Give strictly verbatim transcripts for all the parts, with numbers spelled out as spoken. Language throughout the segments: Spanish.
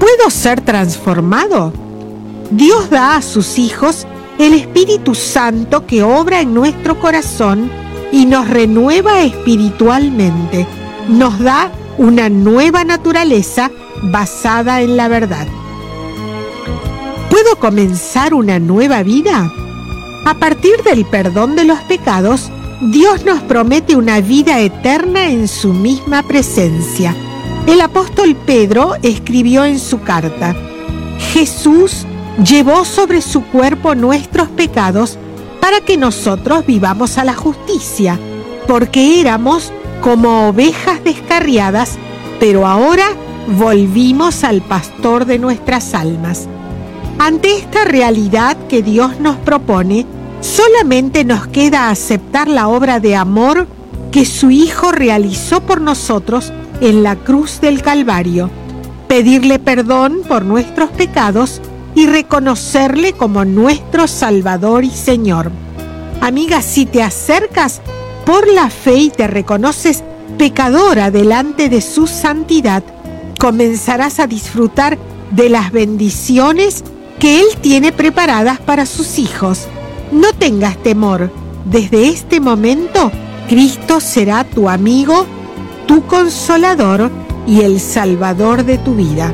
¿Puedo ser transformado? Dios da a sus hijos el Espíritu Santo que obra en nuestro corazón y nos renueva espiritualmente. Nos da una nueva naturaleza basada en la verdad. ¿Puedo comenzar una nueva vida? A partir del perdón de los pecados, Dios nos promete una vida eterna en su misma presencia. El apóstol Pedro escribió en su carta: Jesús llevó sobre su cuerpo nuestros pecados para que nosotros vivamos a la justicia, porque éramos como ovejas descarriadas, pero ahora volvimos al pastor de nuestras almas. Ante esta realidad que Dios nos propone, solamente nos queda aceptar la obra de amor que su Hijo realizó por nosotros en la cruz del Calvario, pedirle perdón por nuestros pecados y reconocerle como nuestro Salvador y Señor. Amiga, si te acercas por la fe y te reconoces pecadora delante de su santidad, comenzarás a disfrutar de las bendiciones que Él tiene preparadas para sus hijos. No tengas temor. Desde este momento, Cristo será tu amigo, tu consolador y el Salvador de tu vida.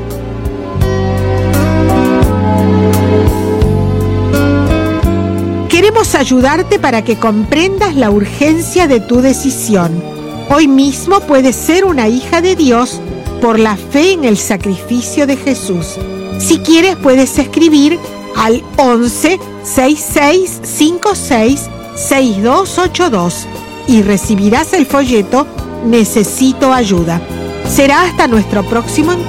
Queremos ayudarte para que comprendas la urgencia de tu decisión. Hoy mismo puedes ser una hija de Dios por la fe en el sacrificio de Jesús. Si quieres, puedes escribir al once, sesenta y seis, cincuenta y seis, sesenta y dos ochenta y dos y recibirás el folleto Necesito ayuda. Será hasta nuestro próximo encuentro.